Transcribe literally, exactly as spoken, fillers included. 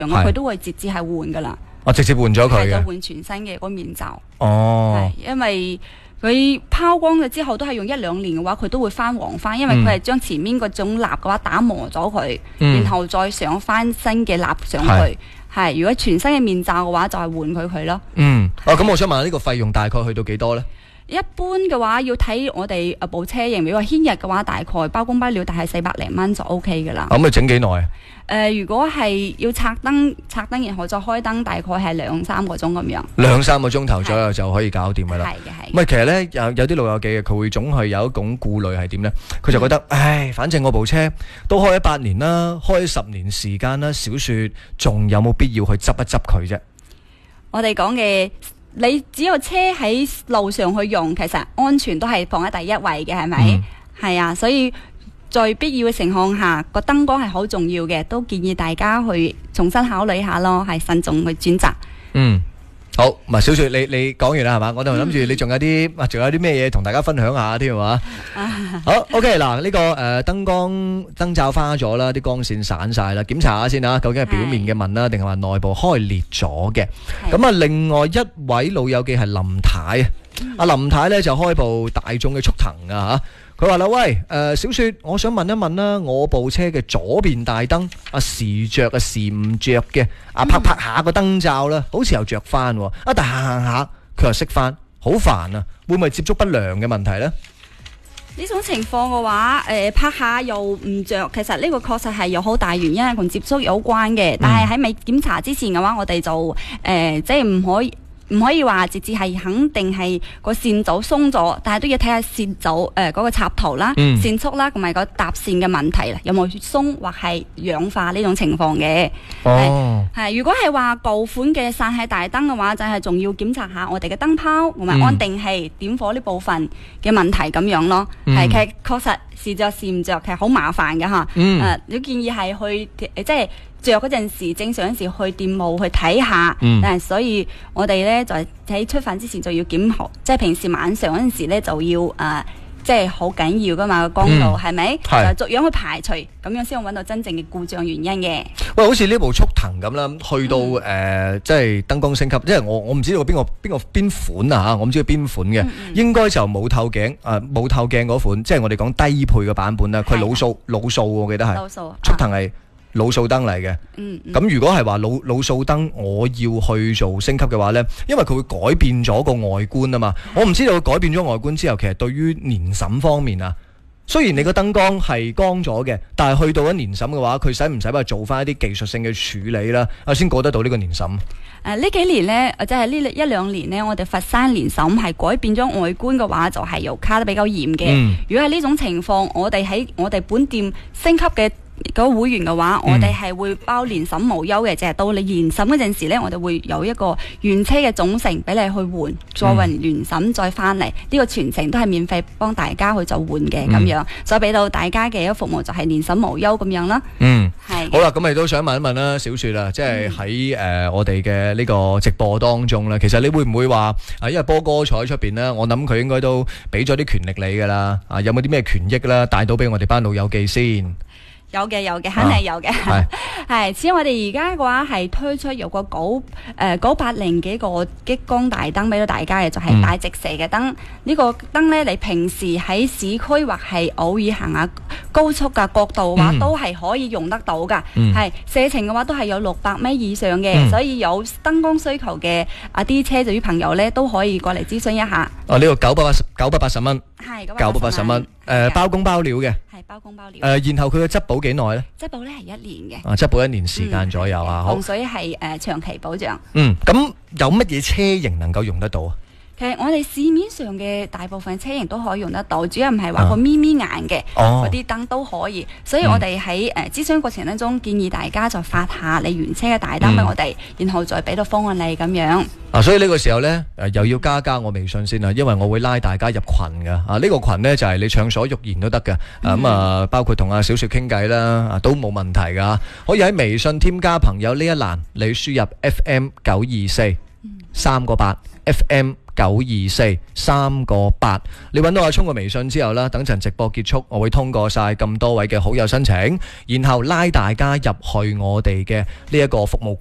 佢都會直接係換噶啦。 我直接換咗佢嘅， 係就換全新嘅嗰個面罩。 哦， 係因為佢拋光咗之後都係用一兩年嘅話，佢都會翻黃翻，因為佢係將前面嗰種蠟嘅話打磨咗佢， 嗯、 然後再上翻新嘅蠟上去。係如果全新嘅面罩嘅話，就係換佢佢咯。 嗯，哦，咁我想問下呢個費用大概去到幾多呢？ 一般嘅話要睇我哋誒部車型，如果係軒逸嘅話，大概包工包料大係四百零蚊就 O K 噶啦。 咁咪整幾耐啊？ 誒、呃，如果係要拆燈，拆燈然後再開燈，大概係兩三個鐘咁樣。 兩三個鐘頭左右就可以搞掂噶啦。 係嘅，係。 唔係，其實咧有有啲老友記嘅，佢會總係有一種顧慮係點咧？佢就覺得，嗯、唉，反正我部車都開咗八年啦，開咗十年時間啦，小雪仲有冇必要去執一執佢啫？我哋講嘅。你只要車喺路上去用，其實安全都係放喺第一位嘅，係咪？係、嗯、啊，所以在必要嘅情況下，個燈光係好重要嘅，都建議大家去重新考慮下咯，係慎重去選擇。嗯。 好，唔係小雪，你你講完啦係嘛？我就諗住你仲有啲，仲有啲咩嘢同大家分享下添係嘛？好 ，OK 嗱，呢、這個誒燈、呃、光燈罩花咗啦，啲光線散晒啦，檢查下先啊，究竟係表面嘅紋啦，定係話內部開裂咗嘅？咁啊，另外一位老友記係林太啊，阿林太咧就開部大眾嘅速騰啊吓。佢話啦，喂，誒、呃，小雪，我想問一問啦，我部車嘅左邊大燈啊時着啊時唔着嘅，啊拍拍下個燈罩啦，好似又着翻，啊但行行下佢又熄翻，好煩啊，會唔會接觸不良嘅問題呢？ 呢種情況嘅話，誒、呃、拍下又唔着，其實呢個確實係有好大原因係同接觸有關嘅，但係喺未檢查之前嘅話，我哋就誒、呃、即係唔可以。唔可以話直接係肯定係個線組鬆咗，但係都要睇下線組誒嗰、呃那個插頭啦、嗯、線束啦同埋個搭線嘅問題啦，有冇鬆或係氧化呢種情況嘅。哦，係如果係話舊款嘅散氣大燈嘅話，就係、是、仲要檢查下我哋嘅燈泡同埋安定器、嗯、點火呢部分嘅問題咁樣咯。係、嗯、其實確實時着時唔着，其實好麻煩嘅嚇。嗯，誒、呃，你建議係去即係。着嗰陣時，正常嗰時去店務去睇下，嗯、但係所以我哋咧就喺出發之前就要檢學，即係平時晚上嗰陣時咧就要誒、呃，即係好緊要噶嘛個光度係咪？係就逐樣去排除，咁樣先會揾到真正嘅故障原因嘅。 喂，好似呢部速騰咁啦，去到誒、嗯呃，即係燈光升級，因為我我唔知道邊個邊個邊款啊嚇，我唔知道邊款嘅，嗯嗯應該就冇透鏡誒冇透鏡嗰款，即係我哋講低配嘅版本啦。佢老數老數，我記得係老數速騰係。老數燈嚟嘅，咁、嗯嗯、如果係話老老數燈，我要去做升級嘅話呢，因為佢會改變咗個外觀啊嘛，我唔知道佢改變咗外觀之後，其實對於年審方面啊，雖然你個燈光係光咗嘅，但係去到咗年審嘅話，佢使唔使話做翻一啲技術性嘅處理啦，啊先過得到呢個年審？誒、 呃、呢幾年呢，即係呢一兩年呢，我哋佛山年審係改變咗外觀嘅話，就係又卡得比較嚴嘅。嗯、如果係呢種情況，我哋喺我哋本店升級嘅。嗰個會員嘅話，我哋係會包年審無憂嘅，就係到你年審嗰陣時呢，我哋會有一個原車嘅總成俾你去換，再運年審再翻嚟，呢、嗯、個全程都係免費幫大家去做換嘅咁、嗯、樣，所以俾到大家嘅一個服務就係年審無憂咁樣啦。嗯，係。好啦，咁你都想問一問啦，小雪啊，即係喺誒我哋嘅呢個直播當中咧，其實你會唔會話啊？因為波哥坐喺出邊呢，我諗佢應該都俾咗啲權力你噶啦，啊有冇啲咩權益啦，帶到俾我哋班老友記先？ 有嘅有嘅，肯定有嘅。係、啊，似我哋而家嘅話係推出有個九誒九八零幾個激光大燈俾到大家嘅，就係、是、大直射嘅燈。嗯這個、燈呢個燈咧，你平時喺市區或係偶爾行下高速嘅角度嘅話，嗯、都係可以用得到噶。係、嗯、射程嘅話都係有六百米以上嘅，嗯、所以有燈光需求嘅啊啲車主朋友咧都可以過嚟諮詢一下。 哦，呢、這個九百八十九百八十蚊，係九百八十蚊，誒、呃、包工包料嘅。 包工包料，誒、 呃，然後佢嘅質保幾耐咧？ 質保咧係一年嘅， 啊，質保一年時間左右啊，好， 所以係誒長期保障。 嗯，咁有乜嘢車型能夠用得到啊？ 其實我哋市面上嘅大部分車型都可以用得到，主要唔係話個咪咪眼嘅，嗰啲燈都可以。所以我哋喺誒諮詢過程當中，建議大家就發下你原車嘅大燈俾我哋，嗯、然後再俾到方案你咁樣。 啊，所以呢個時候呢，誒又要加加我微信先啦，因為我會拉大家入群噶。啊，呢、這個群呢，就係、是、你暢所欲言都得嘅。咁、嗯、啊，包括同阿小雪傾偈啦，啊都冇問題噶。可以喺微信添加朋友呢一欄，你輸入 F M 九二四三個八 F M 九二四三個八。你揾到阿聰個微信之後啦，等陣直播結束，我會通過晒咁多位嘅好友申請，然後拉大家入去我哋嘅呢一個服務